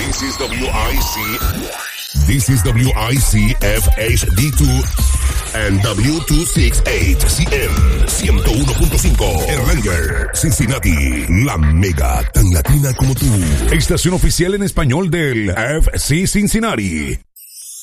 This is WIC FHD2 and W268CM 101.5. Erlanger, Cincinnati, la mega tan latina como tú. Estación oficial en español del FC Cincinnati.